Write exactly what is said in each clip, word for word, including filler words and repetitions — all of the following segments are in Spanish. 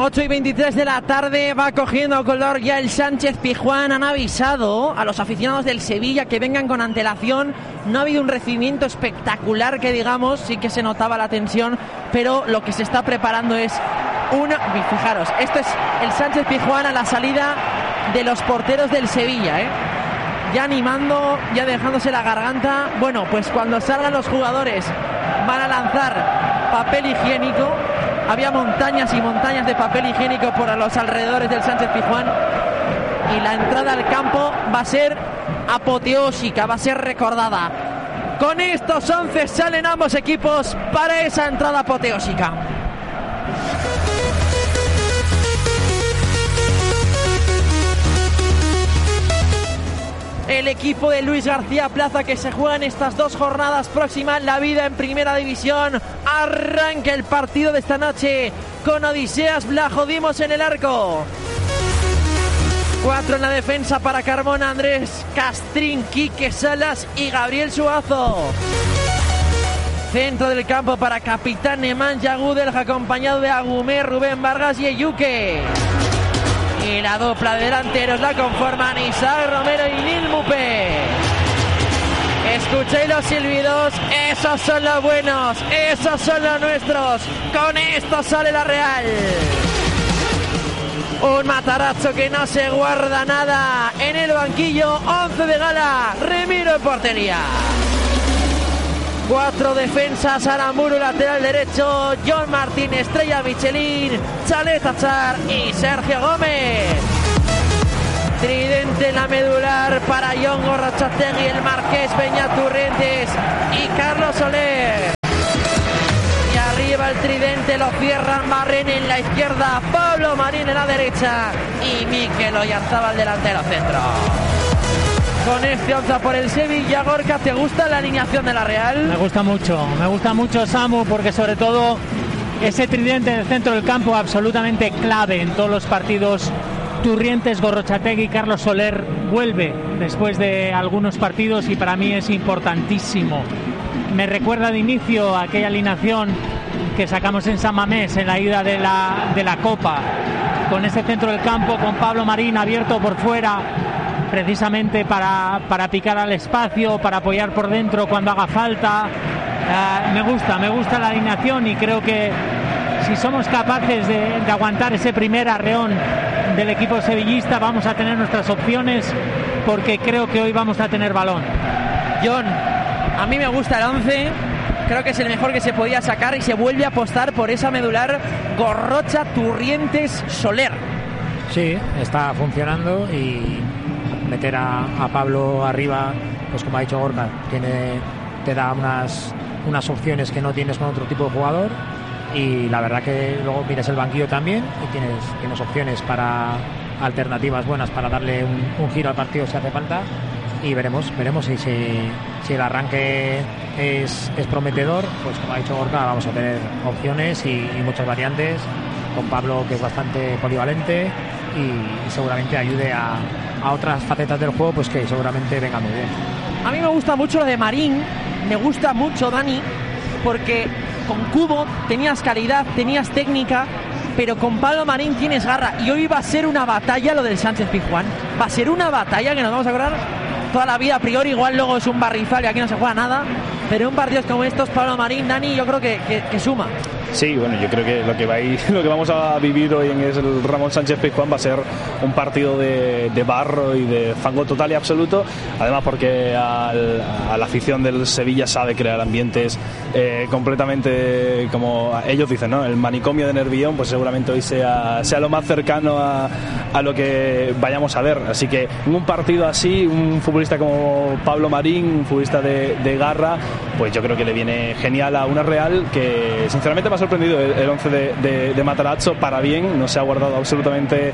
ocho y veintitrés de la tarde, va cogiendo color ya el Sánchez Pizjuán. Han avisado a los aficionados del Sevilla que vengan con antelación. No ha habido un recibimiento espectacular que digamos, sí que se notaba la tensión, pero lo que se está preparando es una... Fijaros, esto es el Sánchez Pizjuán a la salida de los porteros del Sevilla, ¿eh? Ya animando, ya dejándose la garganta. Bueno, pues cuando salgan los jugadores van a lanzar papel higiénico. Había montañas y montañas de papel higiénico por los alrededores del Sánchez Pizjuán. Y la entrada al campo va a ser apoteósica, va a ser recordada. Con estos once salen ambos equipos para esa entrada apoteósica. El equipo de Luis García Plaza, que se juega en estas dos jornadas próximas la vida en Primera División. Arranca el partido de esta noche con Odiseas Blajodimos en el arco. Cuatro en la defensa para Carmona, Andrés Castrín, Quique Salas y Gabriel Suazo. Centro del campo para capitán Nemanja Gudel, acompañado de Agumé, Rubén Vargas y Eyuque. Y la dupla de delanteros la conforman Isaac Romero y Nil Mupe. Escuchéis los silbidos, esos son los buenos, esos son los nuestros. Con esto sale la Real. Un Matarazzo que no se guarda nada. En el banquillo, once de gala, Remiro en portería. Cuatro defensas, Aramburu lateral derecho, John Martín, Estrella Michelin, Chalet Achar y Sergio Gómez. Tridente en la medular para John Gorrochategui, el Marqués Peñaturrentes y Carlos Soler. Y arriba el tridente lo cierran Marren en la izquierda, Pablo Marín en la derecha y Mikel Oyarzábal delantero centro. Con este once por el Sevilla. Gorka, ¿te gusta la alineación de la Real? Me gusta mucho, me gusta mucho, Samu, porque sobre todo ese tridente en el centro del campo absolutamente clave en todos los partidos. Turrientes, Gorrochategui, Carlos Soler vuelve después de algunos partidos y para mí es importantísimo. Me recuerda de inicio a aquella alineación que sacamos en San Mamés en la ida de la, de la Copa, con ese centro del campo, con Pablo Marín abierto por fuera, precisamente para, para picar al espacio, para apoyar por dentro cuando haga falta. Uh, me gusta, me gusta la alineación y creo que si somos capaces de, de aguantar ese primer arreón del equipo sevillista, vamos a tener nuestras opciones, porque creo que hoy vamos a tener balón. John, a mí me gusta el once, creo que es el mejor que se podía sacar y se vuelve a apostar por esa medular Gorrocha, Turrientes, Soler. Sí, está funcionando y meter a, a Pablo arriba, pues como ha dicho Gorka, tiene, te da unas, unas opciones que no tienes con otro tipo de jugador, y la verdad que luego miras el banquillo también y tienes, tienes opciones para alternativas buenas para darle un, un giro al partido si hace falta, y veremos, veremos si, si, si el arranque es, es prometedor. Pues como ha dicho Gorka, vamos a tener opciones y, y muchas variantes, con Pablo, que es bastante polivalente y, y seguramente ayude a a otras facetas del juego, pues que seguramente venga muy bien. A mí me gusta mucho lo de Marín, me gusta mucho Dani, porque con Cubo tenías calidad, tenías técnica, pero con Pablo Marín tienes garra, y hoy va a ser una batalla lo del Sánchez Pizjuán, va a ser una batalla que nos vamos a acordar toda la vida. A priori igual luego es un barrizal y aquí no se juega nada, pero en partidos como estos, Pablo Marín, Dani, yo creo que, que, que suma. Sí, bueno, yo creo que lo que va a ir, lo que vamos a vivir hoy en el Ramón Sánchez Pizjuán va a ser un partido de, de barro y de fango total y absoluto, además porque al, a la afición del Sevilla sabe crear ambientes eh, completamente, como ellos dicen, ¿no? El manicomio de Nervión, pues seguramente hoy sea, sea lo más cercano a, a lo que vayamos a ver, así que en un partido así, un futbolista como Pablo Marín, un futbolista de, de garra, pues yo creo que le viene genial a una Real que sinceramente va a sorprendido el, el once de, de, de Matarazzo para bien, no se ha guardado absolutamente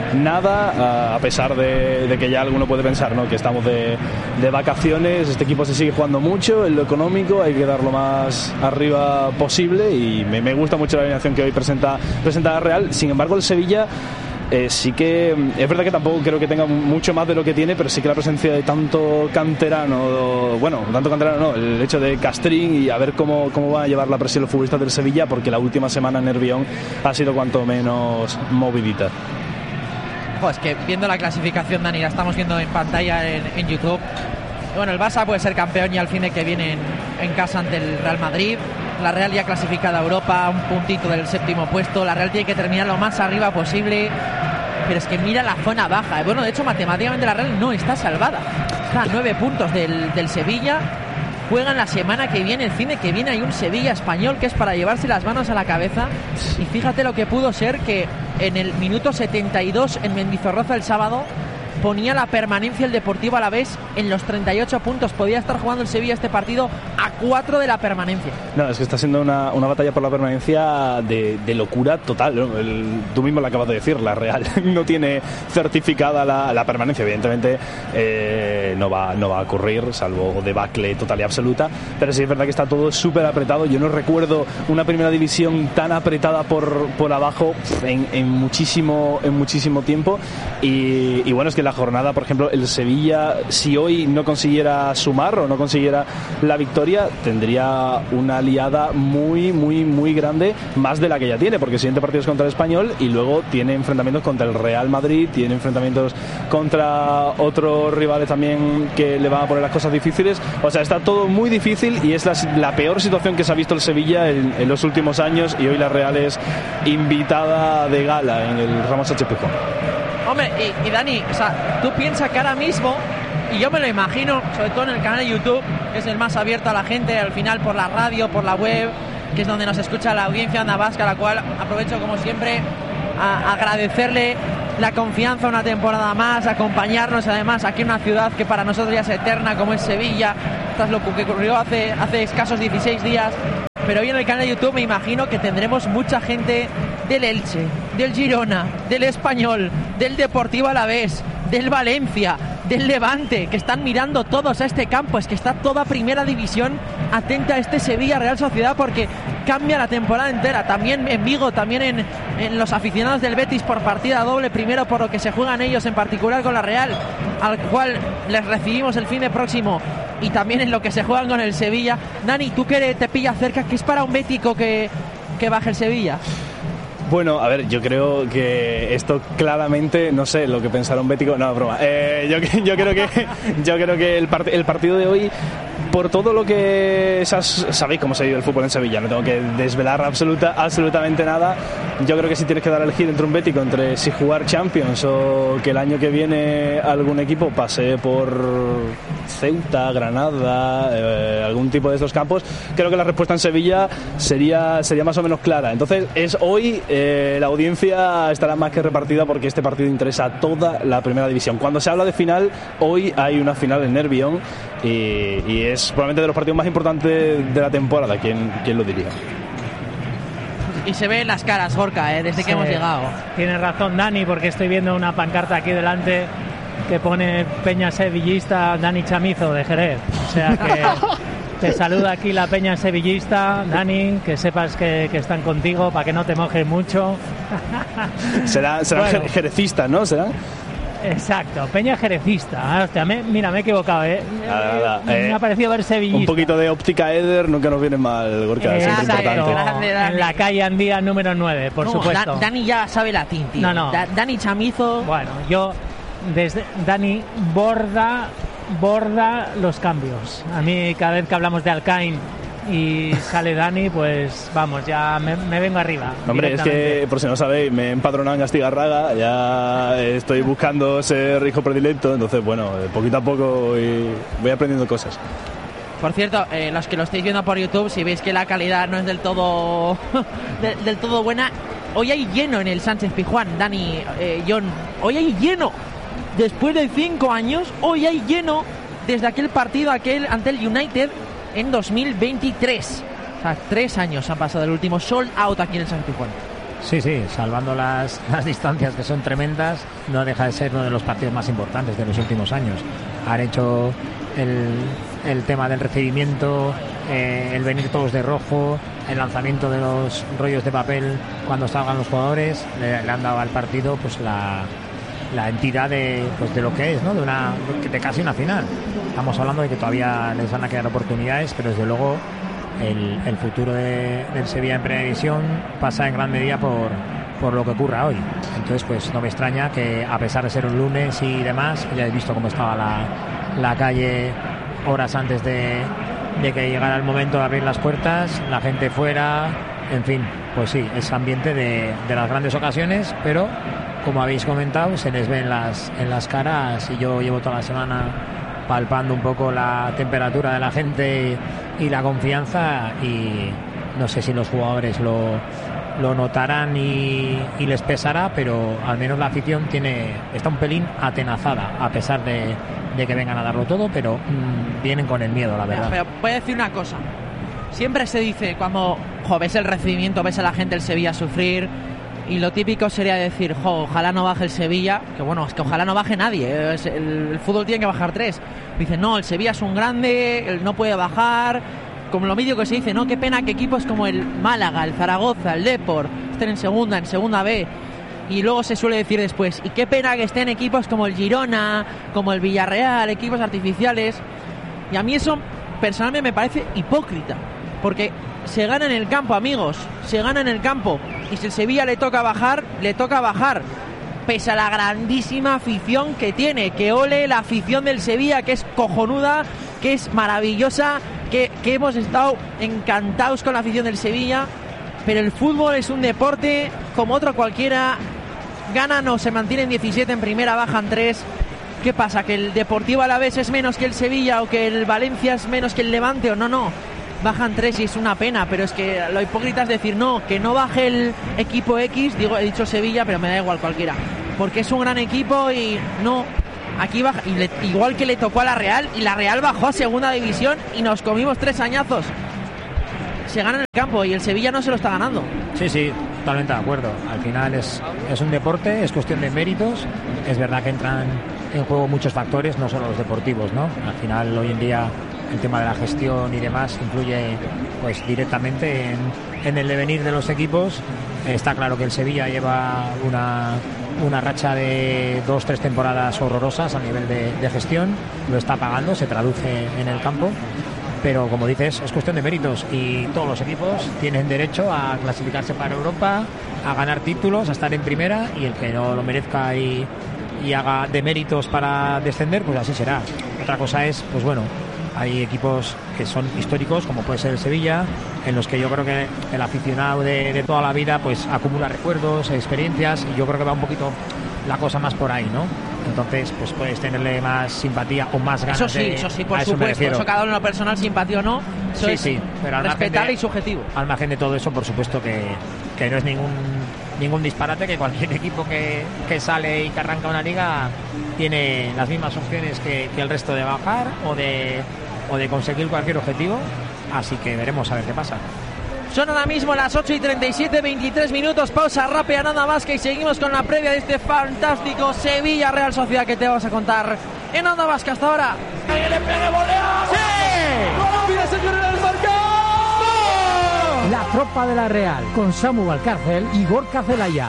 nada, a, a pesar de, de que ya alguno puede pensar, ¿no?, que estamos de, de vacaciones. Este equipo se sigue jugando mucho en lo económico, hay que dar lo más arriba posible y me, me gusta mucho la alineación que hoy presenta, presenta la Real. Sin embargo, el Sevilla eh, sí que es verdad que tampoco creo que tenga mucho más de lo que tiene, pero sí que la presencia de tanto canterano, bueno, tanto canterano no, el hecho de Castrín y a ver cómo, cómo van a llevar la presión los futbolistas del Sevilla, porque la última semana en Nervión ha sido cuanto menos movidita. Jo, es que viendo la clasificación, Dani, la estamos viendo en pantalla en, en YouTube. Bueno, el Barça puede ser campeón y al fin de que viene en, en casa ante el Real Madrid. La Real ya clasificada a Europa, un puntito del séptimo puesto. La Real tiene que terminar lo más arriba posible. Pero es que mira la zona baja. Bueno, de hecho, matemáticamente la Real no está salvada. Está a nueve puntos del, del Sevilla. Juegan la semana que viene, el fin de que viene hay un Sevilla español que es para llevarse las manos a la cabeza. Y fíjate lo que pudo ser que en el minuto setenta y dos en Mendizorroza el sábado ponía la permanencia el Deportivo Alavés en los treinta y ocho puntos. Podía estar jugando el Sevilla este partido a cuatro de la permanencia. No, es que está siendo una, una batalla por la permanencia de, de locura total, ¿no? El, tú mismo lo acabas de decir, la Real no tiene certificada la, la permanencia. Evidentemente eh, no, va, no va a ocurrir, salvo debacle total y absoluta, pero sí es verdad que está todo súper apretado. Yo no recuerdo una primera división tan apretada por, por abajo en, en, muchísimo, en muchísimo tiempo. Y, y bueno, es que la jornada, por ejemplo, el Sevilla, si hoy no consiguiera sumar o no consiguiera la victoria, tendría una liada muy, muy, muy grande, más de la que ya tiene, porque el siguiente partido es contra el Español y luego tiene enfrentamientos contra el Real Madrid, tiene enfrentamientos contra otros rivales también que le van a poner las cosas difíciles. O sea, está todo muy difícil y es la, la peor situación que se ha visto el Sevilla en, en los últimos años, y hoy la Real es invitada de gala en el Ramón Sánchez Pizjuán. Hombre, y, y Dani, o sea, tú piensas que ahora mismo, y yo me lo imagino, sobre todo en el canal de YouTube, que es el más abierto a la gente, al final por la radio, por la web, que es donde nos escucha la audiencia Onda Vasca, a la cual aprovecho como siempre a agradecerle la confianza una temporada más, acompañarnos además aquí en una ciudad que para nosotros ya es eterna como es Sevilla, tras lo que ocurrió hace, hace escasos dieciséis días. Pero hoy en el canal de YouTube me imagino que tendremos mucha gente del Elche, del Girona, del Español, del Deportivo Alavés, del Valencia, del Levante, que están mirando todos a este campo. Es que está toda primera división atenta a este Sevilla Real Sociedad, porque cambia la temporada entera. También en Vigo, también en, en los aficionados del Betis por partida doble, primero por lo que se juegan ellos en particular con la Real, al cual les recibimos el fin de próximo, y también en lo que se juegan con el Sevilla. Dani, tú que te pilla cerca, ¿qué es para un bético que, que baje el Sevilla? Bueno, a ver, yo creo que esto claramente, no sé lo que pensará un bético, no, broma. Eh, yo, yo creo que yo creo que el, part, el partido de hoy, por todo lo que esas, sabéis cómo se vive el fútbol en Sevilla, no tengo que desvelar absoluta, absolutamente nada. Yo creo que si tienes que dar a elegir entre un bético, entre si jugar Champions o que el año que viene algún equipo pase por Ceuta, Granada, eh, algún tipo de estos campos, creo que la respuesta en Sevilla sería, sería más o menos clara. Entonces es hoy, eh, la audiencia estará más que repartida, porque este partido interesa a toda la primera división. Cuando se habla de final, hoy hay una final en Nervión y, y es probablemente de los partidos más importantes de la temporada. ¿Quién, quién lo diría? Y se ven las caras, Gorka, ¿eh? Desde sí, que hemos llegado. Tienes razón, Dani, porque estoy viendo una pancarta aquí delante que pone Peña Sevillista Dani Chamizo de Jerez. O sea que te saluda aquí la Peña Sevillista, Dani, que sepas que, que están contigo para que no te mojes mucho. Será, será bueno. Jerecista, ¿no? ¿Será? Exacto, Peña Jerecista. Hostia, me, mira, me he equivocado, ¿eh? Nada, nada. Me eh, ha parecido ver sevillista. Un poquito de óptica Eder nunca nos viene mal, Gorka. Eh, exacto, en la calle Andía número nueve, por no, supuesto. Da, Dani ya sabe latín, tío. No, no. Da, Dani Chamizo. Bueno, yo desde Dani borda, borda los cambios. A mí cada vez que hablamos de Alcaín y sale Dani, pues vamos, ya me, me vengo arriba. Hombre, es que, por si no sabéis, me he empadronado en Astigarraga, ya estoy buscando ser hijo predilecto, entonces bueno, poquito a poco voy, voy aprendiendo cosas. Por cierto, eh, los que lo estáis viendo por YouTube, si veis que la calidad no es del todo de, del todo buena, hoy hay lleno en el Sánchez Pizjuán, Dani, eh, John, hoy hay lleno. Después de cinco años, hoy hay lleno desde aquel partido aquel ante el United en dos mil veintitrés. O sea, tres años han pasado del último sold out aquí en el Sánchez Pizjuán. Sí, sí, salvando las, las distancias que son tremendas, no deja de ser uno de los partidos más importantes de los últimos años. Han hecho el, el tema del recibimiento eh, el venir todos de rojo, el lanzamiento de los rollos de papel cuando salgan los jugadores, le, le han dado al partido pues la, la entidad de, pues, de lo que es, ¿no? De, una, de casi una final. Estamos hablando de que todavía les van a quedar oportunidades, pero desde luego el, el futuro de, del Sevilla en Primera División pasa en gran medida por, por lo que ocurra hoy. Entonces pues no me extraña que, a pesar de ser un lunes y demás, ya he visto cómo estaba la, la calle horas antes de, de que llegara el momento de abrir las puertas, la gente fuera, en fin, pues sí, es ambiente de, de las grandes ocasiones, pero como habéis comentado, se les ve en las, en las caras, y yo llevo toda la semana palpando un poco la temperatura de la gente y, y la confianza, y no sé si los jugadores lo, lo notarán y, y les pesará, pero al menos la afición tiene está un pelín atenazada, a pesar de, de que vengan a darlo todo, pero mmm, vienen con el miedo, la verdad. Pero voy a decir una cosa, siempre se dice cuando jo, ves el recibimiento, ves a la gente del Sevilla sufrir, y lo típico sería decir, jo, ojalá no baje el Sevilla, que bueno, es que ojalá no baje nadie, es, el, el fútbol tiene que bajar tres. Dicen, no, el Sevilla es un grande, él no puede bajar, como lo medio que se dice, no, qué pena que equipos como el Málaga, el Zaragoza, el Depor estén en segunda, en segunda B, y luego se suele decir después, y qué pena que estén equipos como el Girona, como el Villarreal, equipos artificiales, y a mí eso personalmente me parece hipócrita, porque se gana en el campo, amigos, se gana en el campo, y si el Sevilla le toca bajar, le toca bajar, pese a la grandísima afición que tiene, que ole la afición del Sevilla, que es cojonuda, que es maravillosa, que, que hemos estado encantados con la afición del Sevilla, pero el fútbol es un deporte como otro cualquiera, ganan o se mantienen diecisiete en primera, bajan tres. ¿Qué pasa? ¿Que el Deportivo Alavés es menos que el Sevilla o que el Valencia es menos que el Levante? O no, no. Bajan tres y es una pena, pero es que lo hipócrita es decir, no, que no baje el equipo X, digo, he dicho Sevilla, pero me da igual cualquiera, porque es un gran equipo y no, aquí baja, y le, igual que le tocó a la Real, y la Real bajó a segunda división y nos comimos tres añazos. Se gana en el campo y el Sevilla no se lo está ganando. Sí, sí, totalmente de acuerdo. Al final es, es un deporte, es cuestión de méritos. Es verdad que entran en juego muchos factores, no solo los deportivos, ¿no? Al final, hoy en día, el tema de la gestión y demás influye pues directamente en, en el devenir de los equipos. Está claro que el Sevilla lleva una, una racha de dos, tres temporadas horrorosas a nivel de, de gestión. Lo está pagando, se traduce en el campo. Pero como dices, es cuestión de méritos y todos los equipos tienen derecho a clasificarse para Europa, a ganar títulos, a estar en primera, y el que no lo merezca y, y haga de méritos para descender, pues así será. Otra cosa es, pues bueno, hay equipos que son históricos, como puede ser el Sevilla, en los que yo creo que el aficionado de, de toda la vida pues acumula recuerdos, experiencias, y yo creo que va un poquito la cosa más por ahí, ¿no? Entonces, pues puedes tenerle más simpatía o más ganas. Eso sí, de, eso sí, por eso supuesto. Eso cada uno en lo personal, simpatía o no, eso sí, es sí, pero respetable de, y subjetivo. Al margen de todo eso, por supuesto que, que no es ningún ningún disparate, que cualquier equipo que, que sale y que arranca una liga tiene las mismas opciones que, que el resto de bajar o de, o de conseguir cualquier objetivo. Así que veremos a ver qué pasa. Son ahora mismo las ocho y treinta y siete, veintitrés minutos, pausa rápida, nada más, que seguimos con la previa de este fantástico Sevilla Real Sociedad que te vamos a contar en Onda Vasca. Hasta ahora. ¡Que le pegue, volea! ¡Sí! ¡Mira, señor, en el marcador! La tropa de la Real, con Samu Valcárcel y Gorka Zelaya.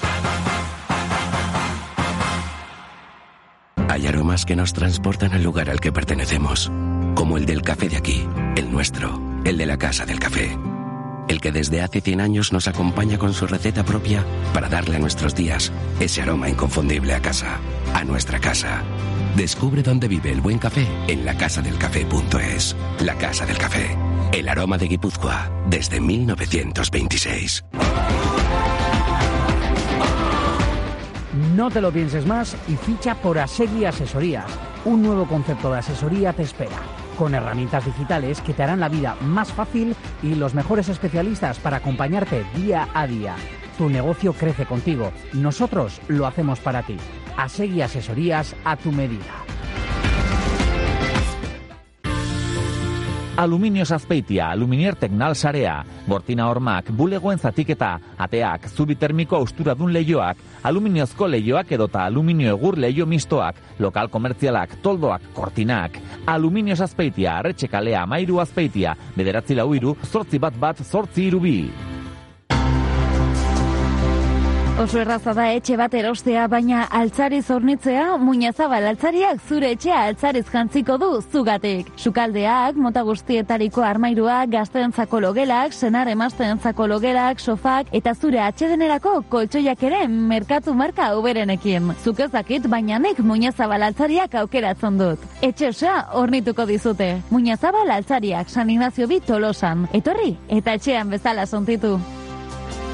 Hay aromas que nos transportan al lugar al que pertenecemos, como el del café de aquí, el nuestro, el de la Casa del Café. El que desde hace cien años nos acompaña con su receta propia para darle a nuestros días ese aroma inconfundible a casa, a nuestra casa. Descubre dónde vive el buen café en la casa del café punto es. La Casa del Café, el aroma de Guipúzcoa desde mil novecientos veintiséis. No te lo pienses más y ficha por Asegui Asesorías. Un nuevo concepto de asesoría te espera, con herramientas digitales que te harán la vida más fácil y los mejores especialistas para acompañarte día a día. Tu negocio crece contigo. Nosotros lo hacemos para ti. Asegui Asesorías, a tu medida. Aluminioz Azpeitia, Aluminier Teknal sarea, Gortina hormak, bulegoen zatiketa, ateak, zubi termiko austuradun leioak, aluminiozko leioak edota aluminio egur leio mistoak, lokal komertzialak, toldoak, kortinak. Aluminioz Azpeitia, Arretxekalea, Mairu Azpeitia, bederatzi lau hiru, zortzi bat bat, zortzi hirubi. Oso erraza da etxe bat erostea, baina altzariz hornitzea, Muñezabal altzariak zure etxea altzariz jantziko du zugatik. Sukaldeak, mota guztietariko armairuak, gazteentzako logelak, senar emazteentzako logelak, sofak eta zure atsedenerako koltsoiak ere merkatu marka uberenekin. Zuk ez dakit, baina nik Muñezabal altzariak aukeratzen dut. Etxe osoa hornituko dizute. Muñezabal altzariak, San Ignacio bi Tolosan. Etorri eta etxean bezala sontitu.